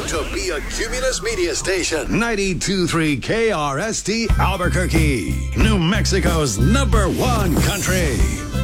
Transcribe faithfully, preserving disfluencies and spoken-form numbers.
to be a Cumulus Media Station. ninety-two point three K R S T Albuquerque, New Mexico's number one country.